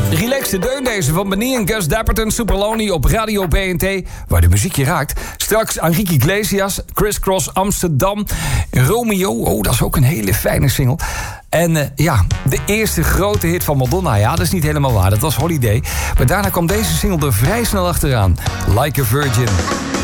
Relaxte deun deze van Benny en Gus Dapperton, Superloney op Radio BNT, waar de muziek je raakt. Straks Enrique Iglesias, Criss Cross Amsterdam, Romeo, oh dat is ook een hele fijne single. En de eerste grote hit van Madonna, ja dat is niet helemaal waar, dat was Holiday. Maar daarna kwam deze single er vrij snel achteraan, Like a Virgin.